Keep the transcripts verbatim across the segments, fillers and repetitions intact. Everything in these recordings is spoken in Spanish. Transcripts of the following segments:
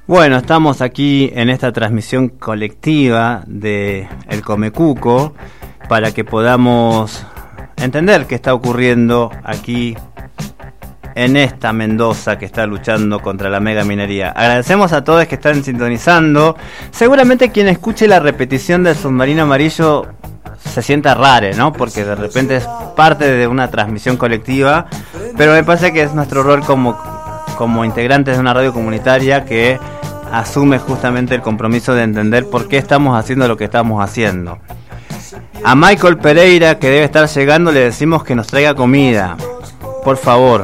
Bueno, estamos aquí en esta transmisión colectiva de El Comecuco para que podamos entender qué está ocurriendo aquí en esta Mendoza que está luchando contra la mega minería. Agradecemos a todos que están sintonizando. Seguramente quien escuche la repetición del Submarino Amarillo se sienta raro, ¿no? Porque de repente es parte de una transmisión colectiva, pero me parece que es nuestro rol como, como integrantes de una radio comunitaria que asume justamente el compromiso de entender por qué estamos haciendo lo que estamos haciendo. A Michael Pereira, que debe estar llegando, le decimos que nos traiga comida, por favor.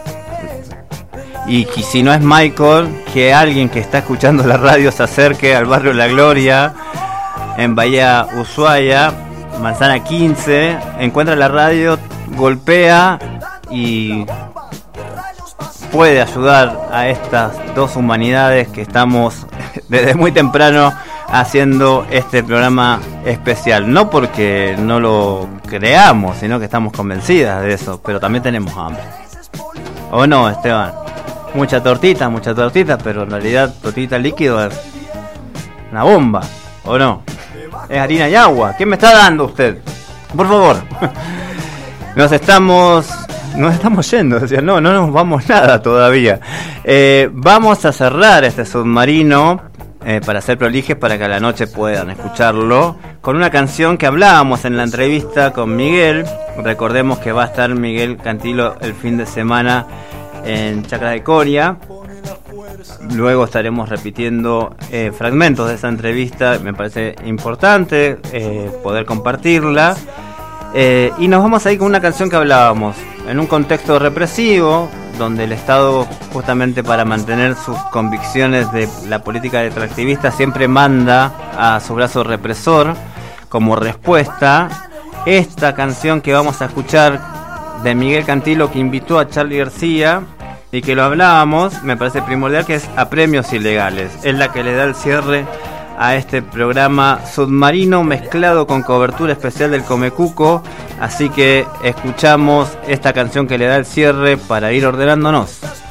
Y que si no es Michael, que alguien que está escuchando la radio se acerque al barrio La Gloria, en Bahía Ushuaia, Manzana quince, encuentra la radio, golpea y puede ayudar a estas dos humanidades que estamos desde muy temprano haciendo este programa especial. No porque no lo creamos, sino que estamos convencidas de eso, pero también tenemos hambre. ¿O no, Esteban? Mucha tortita, mucha tortita, pero en realidad tortita líquido es una bomba, ¿o no? Es harina y agua. ¿Qué me está dando usted? Por favor. Nos estamos... Nos estamos yendo, decía, no, no nos vamos nada todavía. Eh, vamos a cerrar este submarino eh, para ser prolijes, para que a la noche puedan escucharlo, con una canción que hablábamos en la entrevista con Miguel. Recordemos que va a estar Miguel Cantilo el fin de semana en Chacra de Coria. Luego estaremos repitiendo eh, fragmentos de esa entrevista. Me parece importante eh, poder compartirla. Eh, y nos vamos a ir con una canción que hablábamos en un contexto represivo, donde el Estado, justamente para mantener sus convicciones de la política extractivista, siempre manda a su brazo represor como respuesta. Esta canción que vamos a escuchar de Miguel Cantilo, que invitó a Charly García y que lo hablábamos, me parece primordial, que es A Premios Ilegales. Es la que le da el cierre a este programa submarino mezclado con cobertura especial del Comecuco. Así que escuchamos esta canción que le da el cierre para ir ordenándonos.